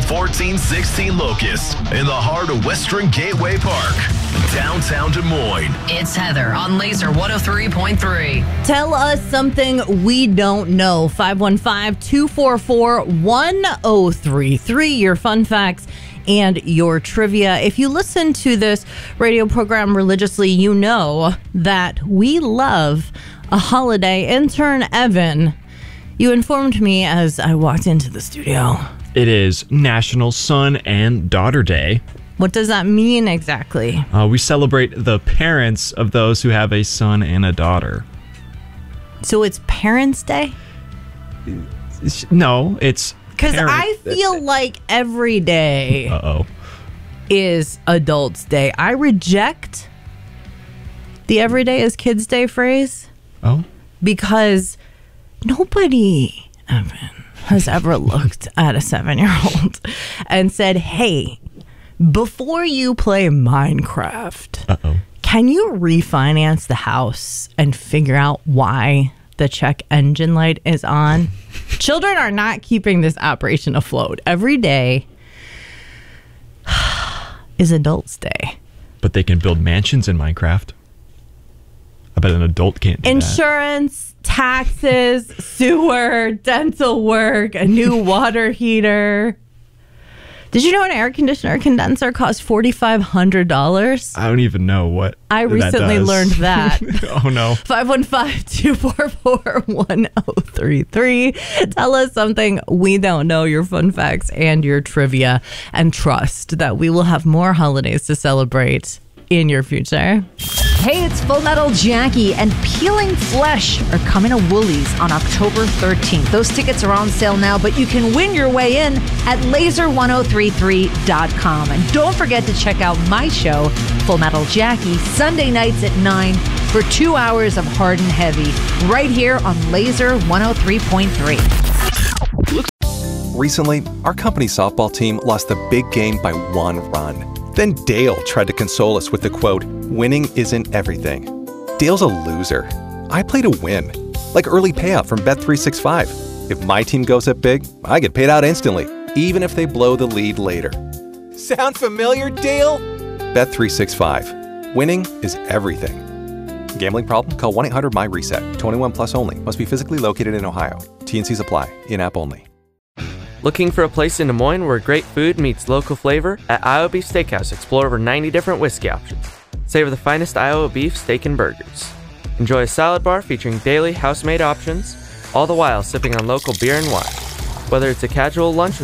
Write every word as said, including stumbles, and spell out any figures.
fourteen sixteen Locust in the heart of Western Gateway Park, downtown Des Moines. It's Heather on Laser one oh three point three. Tell us something we don't know. five one five, two four four, one oh three three. Your fun facts and your trivia. If you listen to this radio program religiously, you know that we love a holiday. Intern Evan, you informed me as I walked into the studio. It is National Son and Daughter Day. What does that mean exactly? Uh, we celebrate the parents of those who have a son and a daughter. So it's Parents' Day? No, it's Because parent- I feel like every day Uh-oh. is Adults' Day. I reject the every day is Kids' Day phrase. Oh? Because nobody, Evan, has ever looked at a seven-year-old and said, hey, before you play Minecraft, Uh-oh. can you refinance the house and figure out why the check engine light is on? Children are not keeping this operation afloat. Every day is Adults' Day. But they can build mansions in Minecraft. I bet an adult can't do Insurance, taxes, sewer, dental work, a new water heater. Did you know an air conditioner condenser costs four thousand five hundred dollars? that. I don't even know what I that recently does. learned that. Oh, no. five one five, two four four, one oh three three. Tell us something we don't know, your fun facts and your trivia, and trust that we will have more holidays to celebrate in your future. Hey, it's Full Metal Jackie, and Peeling Flesh are coming to Woolies on October thirteenth. Those tickets are on sale now, but you can win your way in at laser ten thirty-three dot com. And don't forget to check out my show, Full Metal Jackie, Sunday nights at nine for two hours of hard and heavy, right here on Laser one oh three point three. Recently, our company softball team lost the big game by one run. Then Dale tried to console us with the quote, winning isn't everything. Dale's a loser. I play to win. Like early payout from Bet three sixty-five. If my team goes up big, I get paid out instantly, even if they blow the lead later. Sound familiar, Dale? Bet three sixty-five. Winning is everything. Gambling problem? Call one eight hundred M Y reset. twenty-one plus only. Must be physically located in Ohio. T and Cs apply. In-app only. Looking for a place in Des Moines where great food meets local flavor? At Iowa Beef Steakhouse, explore over ninety different whiskey options. Savor the finest Iowa beef, steak, and burgers. Enjoy a salad bar featuring daily house-made options, all the while sipping on local beer and wine. Whether it's a casual lunch with